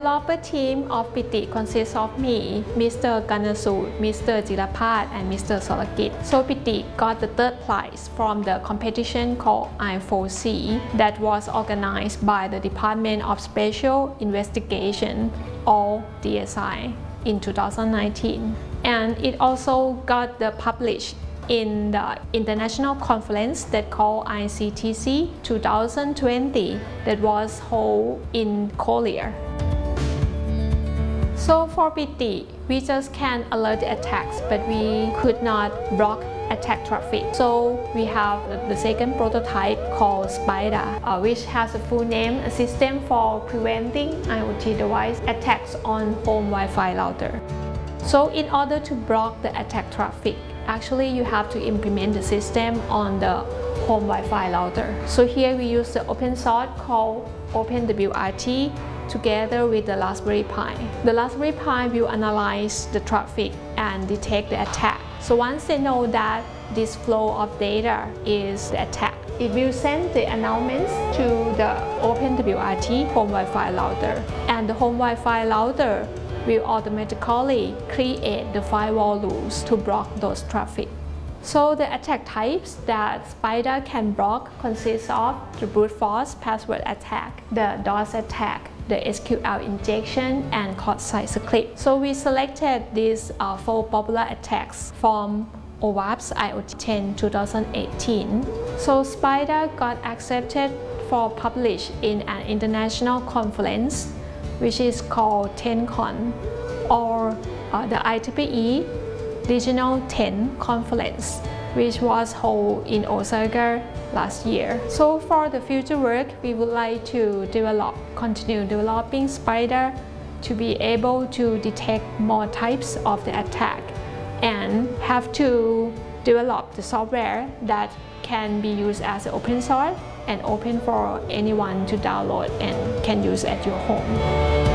The developer team of Piti consists of me, Mr. Ganasut, Mr. Jirapat, and Mr. Solakit. So Piti got the third prize from the competition called I4C that was organized by the Department of Special Investigation, or DSI, in 2019. And it also got the published in the international conference that called ICTC 2020 that was held in Korea. So for PT, we just can alert the attacks, but we could not block attack traffic. So we have the second prototype called Spider, which has a full name, a system for preventing IoT device attacks on home Wi-Fi router. So in order to block the attack traffic, actually you have to implement the system on the home Wi-Fi router. So here we use the open source called OpenWRT together with the Raspberry Pi. The Raspberry Pi will analyze the traffic and detect the attack. So once they know that this flow of data is the attack, it will send the announcements to the OpenWRT home Wi-Fi router. And the home Wi-Fi router will automatically create the firewall rules to block those traffic. So the attack types that Spider can block consist of the brute force password attack, the DOS attack, the SQL injection, and cross-site script. So we selected these 4 popular attacks from OWASP IoT 10 2018. So Spider got accepted for publish in an international conference which is called TenCon, or the IEEE Regional 10 Conference, which was held in Osaka last year. So for the future work, we would like to continue developing Spider to be able to detect more types of the attack, and have to develop the software that can be used as open source and open for anyone to download and can use at your home.